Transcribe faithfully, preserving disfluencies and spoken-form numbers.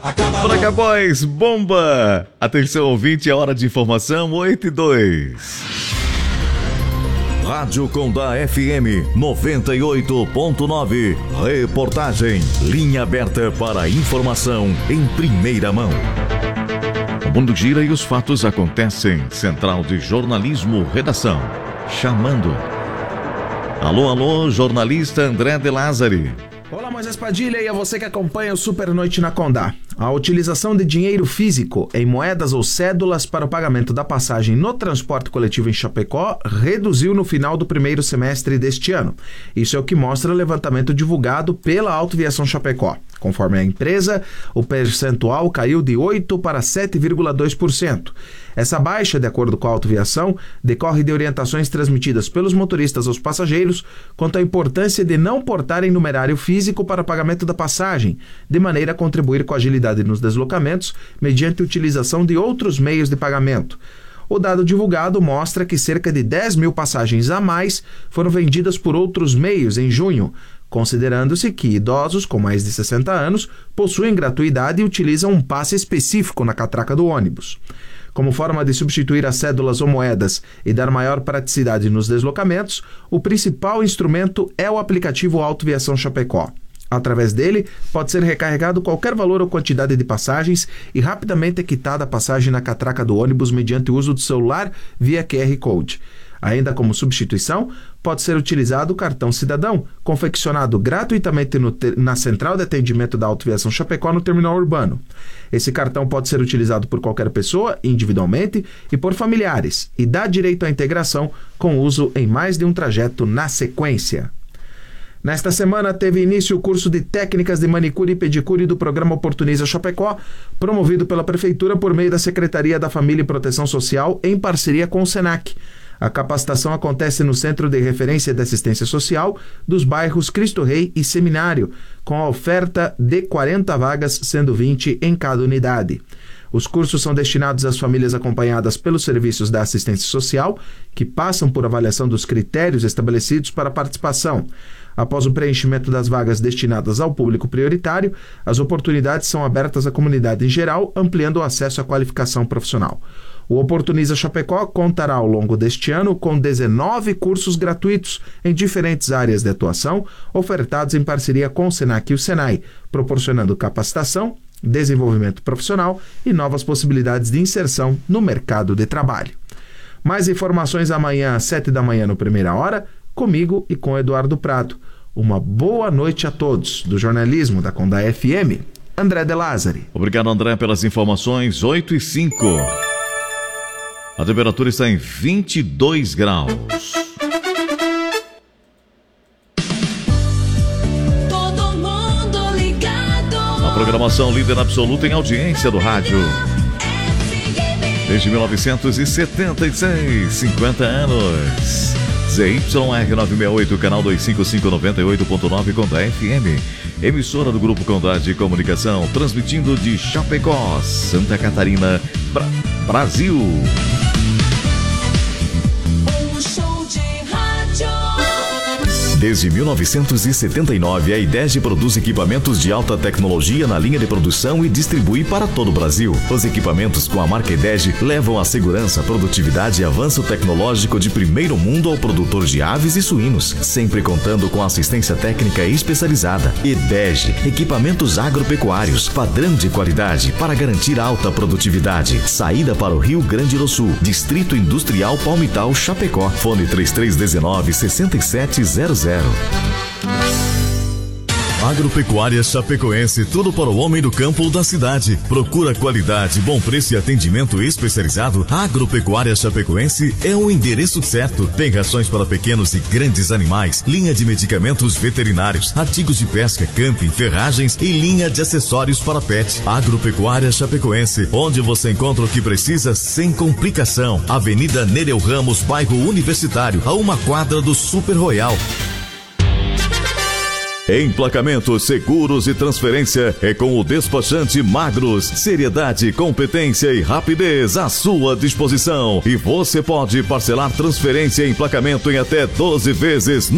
Braga Boys, bomba! Atenção ouvinte, é hora de informação oito e dois. Rádio Condá F M noventa e oito ponto nove. Reportagem. Linha aberta para informação em primeira mão. O mundo gira e os fatos acontecem. Central de Jornalismo, redação. Chamando. Alô, alô, jornalista André de Lázari. Olá, Moisés Padilha, e a você que acompanha o Super Noite na Condá. A utilização de dinheiro físico em moedas ou cédulas para o pagamento da passagem no transporte coletivo em Chapecó reduziu no final do primeiro semestre deste ano. Isso é o que mostra o levantamento divulgado pela Autoviação Chapecó. Conforme a empresa, o percentual caiu de oito para sete vírgula dois por cento. Essa baixa, de acordo com a Autoviação, decorre de orientações transmitidas pelos motoristas aos passageiros quanto à importância de não portarem numerário físico para pagamento da passagem, de maneira a contribuir com a agilidade nos deslocamentos mediante a utilização de outros meios de pagamento. O dado divulgado mostra que cerca de dez mil passagens a mais foram vendidas por outros meios em junho, considerando-se que idosos com mais de sessenta anos possuem gratuidade e utilizam um passe específico na catraca do ônibus. Como forma de substituir as cédulas ou moedas e dar maior praticidade nos deslocamentos, o principal instrumento é o aplicativo Autoviação Chapecó. Através dele, pode ser recarregado qualquer valor ou quantidade de passagens e rapidamente é quitada a passagem na catraca do ônibus mediante o uso do celular via Q R Code. Ainda como substituição, pode ser utilizado o cartão Cidadão, confeccionado gratuitamente no te- na Central de Atendimento da Autoviação Chapecó no Terminal Urbano. Esse cartão pode ser utilizado por qualquer pessoa, individualmente, e por familiares, e dá direito à integração com uso em mais de um trajeto na sequência. Nesta semana teve início o curso de técnicas de manicure e pedicure do programa Oportuniza Chapecó, promovido pela Prefeitura por meio da Secretaria da Família e Proteção Social em parceria com o SENAC. A capacitação acontece no Centro de Referência de Assistência Social dos bairros Cristo Rei e Seminário, com a oferta de quarenta vagas, sendo vinte em cada unidade. Os cursos são destinados às famílias acompanhadas pelos serviços da assistência social, que passam por avaliação dos critérios estabelecidos para a participação. Após o preenchimento das vagas destinadas ao público prioritário, as oportunidades são abertas à comunidade em geral, ampliando o acesso à qualificação profissional. O Oportuniza Chapecó contará ao longo deste ano com dezenove cursos gratuitos em diferentes áreas de atuação, ofertados em parceria com o SENAC e o SENAI, proporcionando capacitação, desenvolvimento profissional e novas possibilidades de inserção no mercado de trabalho. Mais informações amanhã às sete da manhã no Primeira Hora, comigo e com Eduardo Prado. Uma boa noite a todos. Do jornalismo da Condá F M, André de Lázari. Obrigado, André, pelas informações. oito e cinco. A temperatura está em vinte e dois graus. Todo mundo ligado. A programação líder absoluta em audiência do rádio. Desde mil novecentos e setenta e seis, cinquenta anos. Z Y R novecentos e sessenta e oito, canal duzentos e cinquenta e cinco, noventa e oito ponto nove, Condá F M. Emissora do Grupo Condá de Comunicação, transmitindo de Chapecó, Santa Catarina, Bra- Brasil. Um show de rádio. Desde mil novecentos e setenta e nove, a IDEG produz equipamentos de alta tecnologia na linha de produção e distribui para todo o Brasil. Os equipamentos com a marca IDEG levam a segurança, produtividade e avanço tecnológico de primeiro mundo ao produtor de aves e suínos, sempre contando com assistência técnica especializada. IDEG, equipamentos agropecuários, padrão de qualidade para garantir alta produtividade. Saída para o Rio Grande do Sul, Distrito Industrial Palmital, Chapecó. Fone três três um nove, seis sete zero zero. Agropecuária Chapecoense, tudo para o homem do campo ou da cidade. Procura qualidade, bom preço e atendimento especializado. Agropecuária Chapecoense é o endereço certo. Tem rações para pequenos e grandes animais, linha de medicamentos veterinários, artigos de pesca, camping, ferragens e linha de acessórios para pet. Agropecuária Chapecoense, onde você encontra o que precisa sem complicação. Avenida Nereu Ramos, bairro Universitário, a uma quadra do Super Royal. Emplacamentos, seguros e transferência é com o despachante Magros. Seriedade, competência e rapidez à sua disposição. E você pode parcelar transferência e emplacamento em até doze vezes